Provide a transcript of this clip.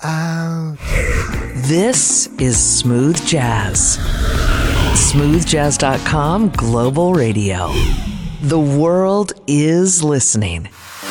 out. This is Smooth Jazz. SmoothJazz.com Global Radio. The world is listening.